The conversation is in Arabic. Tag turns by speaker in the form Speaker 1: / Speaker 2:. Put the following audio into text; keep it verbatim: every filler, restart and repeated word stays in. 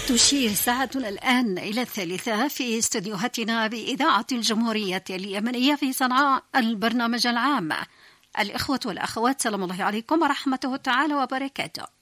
Speaker 1: تشير ساعتنا الآن إلى الثالثة في استديوهاتنا بإذاعة الجمهورية اليمنية في صنعاء، البرنامج العام. الإخوة والأخوات، سلام الله عليكم ورحمته تعالى وبركاته.